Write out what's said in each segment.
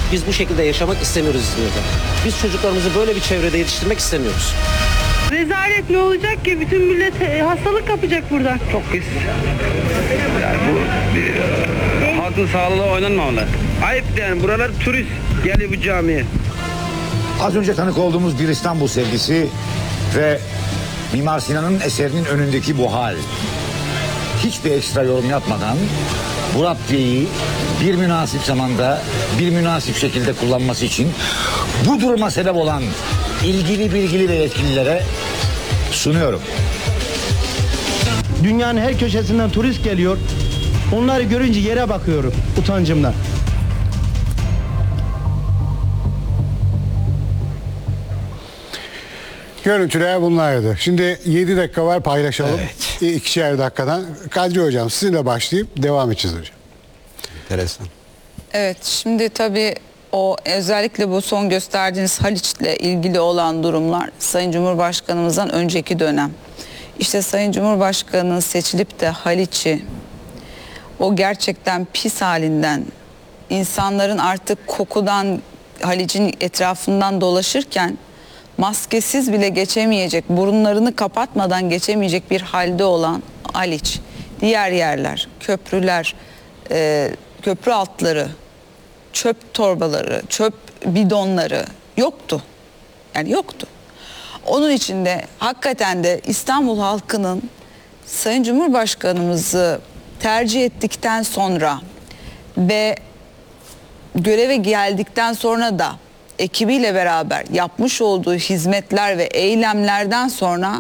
Biz bu şekilde yaşamak istemiyoruz İzmir'de. Biz çocuklarımızı böyle bir çevrede yetiştirmek istemiyoruz. Rezalet, ne olacak ki? Bütün millet hastalık kapacak buradan. Çok pis. Yani bu halkın sağlığına oynanmamalı. Ayıp yani, buralar turist geliyor bu camiye. Az önce tanık olduğumuz bir İstanbul sevgisi ve Mimar Sinan'ın eserinin önündeki bu hal. Hiçbir ekstra yorum yapmadan bu raptiyeyi bir münasip zamanda bir münasip şekilde kullanması için bu duruma sebep olan ilgili bilgili ve yetkililere sunuyorum. Dünyanın her köşesinden turist geliyor. Onları görünce yere bakıyorum utancımdan. Görüntüler bunlardı. Şimdi 7 dakika var, paylaşalım. Evet. İkişer dakikadan. Kadri Hocam sizinle başlayıp devam edeceğiz hocam. Enteresan. Evet, şimdi tabii o özellikle bu son gösterdiğiniz Haliç'le ilgili olan durumlar Sayın Cumhurbaşkanımızdan önceki dönem. İşte Sayın Cumhurbaşkanı'nın seçilip de Haliç'i o gerçekten pis halinden, insanların artık kokudan Haliç'in etrafından dolaşırken maskesiz bile geçemeyecek, burunlarını kapatmadan geçemeyecek bir halde olan Haliç, diğer yerler, köprüler, köprü altları, çöp torbaları, çöp bidonları yoktu. Yani yoktu. Onun için de hakikaten de İstanbul halkının Sayın Cumhurbaşkanımızı tercih ettikten sonra ve göreve geldikten sonra da ekibiyle beraber yapmış olduğu hizmetler ve eylemlerden sonra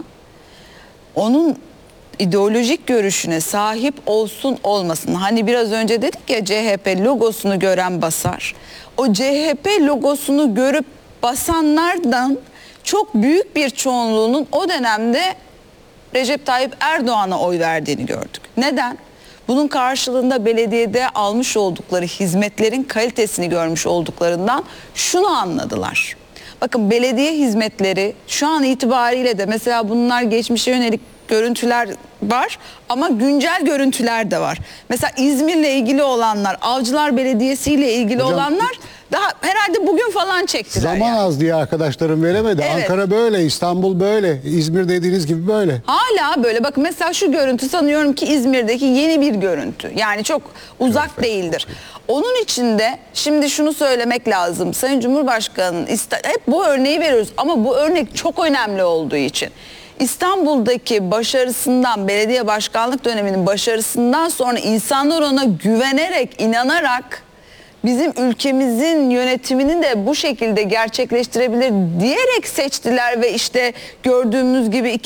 onun ideolojik görüşüne sahip olsun olmasın. Hani biraz önce dedik ya, CHP logosunu gören basar. O CHP logosunu görüp basanlardan çok büyük bir çoğunluğunun o dönemde Recep Tayyip Erdoğan'a oy verdiğini gördük. Neden? Bunun karşılığında belediyede almış oldukları hizmetlerin kalitesini görmüş olduklarından şunu anladılar. Bakın, belediye hizmetleri şu an itibariyle de mesela bunlar geçmişe yönelik görüntüler var ama güncel görüntüler de var. Mesela İzmir'le ilgili olanlar, Avcılar Belediyesi ile ilgili Hocam, olanlar daha herhalde bugün falan çektiler. Zaman yani. az diye arkadaşlarım veremedi. Evet. Ankara böyle, İstanbul böyle, İzmir dediğiniz gibi böyle. Hala böyle. Bakın mesela şu görüntü sanıyorum ki İzmir'deki yeni bir görüntü. Yani çok uzak değildir. Onun için de şimdi şunu söylemek lazım. Sayın Cumhurbaşkanı'nın hep bu örneği veriyoruz ama bu örnek çok önemli olduğu için. İstanbul'daki başarısından, belediye başkanlık döneminin başarısından sonra insanlar ona güvenerek, inanarak bizim ülkemizin yönetimini de bu şekilde gerçekleştirebilir diyerek seçtiler ve işte gördüğümüz gibi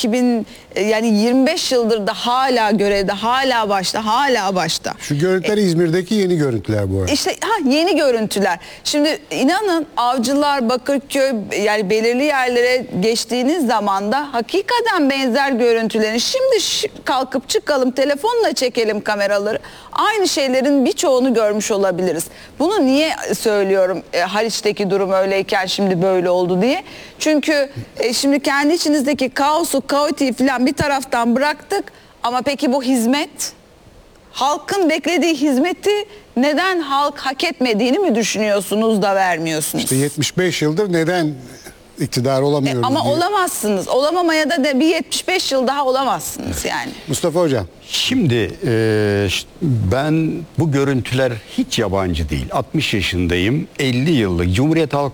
25 yıldır da hala görevde, hala başta. Şu görüntüler İzmir'deki yeni görüntüler bu arada. İşte yeni görüntüler. Şimdi inanın Avcılar, Bakırköy, yani belirli yerlere geçtiğiniz zaman da hakikaten benzer görüntülerin, şimdi kalkıp çıkalım telefonla çekelim kameraları, aynı şeylerin birçoğunu görmüş olabiliriz. Bunu niye söylüyorum Haliç'teki durum öyleyken şimdi böyle oldu diye? Çünkü şimdi kendi içinizdeki kaosu, kaotiği falan bir taraftan bıraktık ama peki bu hizmet? Halkın beklediği hizmeti neden halk hak etmediğini mi düşünüyorsunuz da vermiyorsunuz? İşte 75 yıldır neden iktidar olamıyoruz ama diye. olamazsınız. Olamamaya da bir 75 yıl daha olamazsınız yani. Mustafa Hocam. Şimdi ben bu görüntüler hiç yabancı değil. 60 yaşındayım. 50 yıllık Cumhuriyet Halk